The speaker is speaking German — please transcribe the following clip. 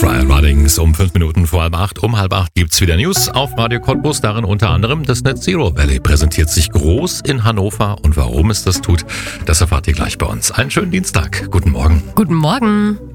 Friar Ruddings um 5 Minuten vor halb 8. Um halb 8 gibt's wieder News auf Radio Cottbus. Darin unter anderem das Net Zero Valley präsentiert sich groß in Hannover. Und warum es das tut, das erfahrt ihr gleich bei uns. Einen schönen Dienstag. Guten Morgen. Guten Morgen.